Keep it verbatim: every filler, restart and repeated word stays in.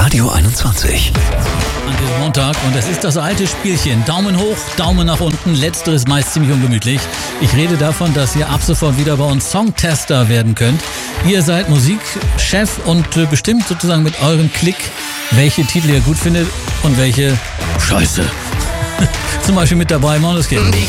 Radio einundzwanzig. An diesem Montag und es ist das alte Spielchen. Daumen hoch, Daumen nach unten, letzteres meist ziemlich ungemütlich. Ich rede davon, dass ihr ab sofort wieder bei uns Songtester werden könnt. Ihr seid Musikchef und bestimmt sozusagen mit eurem Klick, welche Titel ihr gut findet und welche Scheiße. Zum Beispiel mit dabei Måneskin.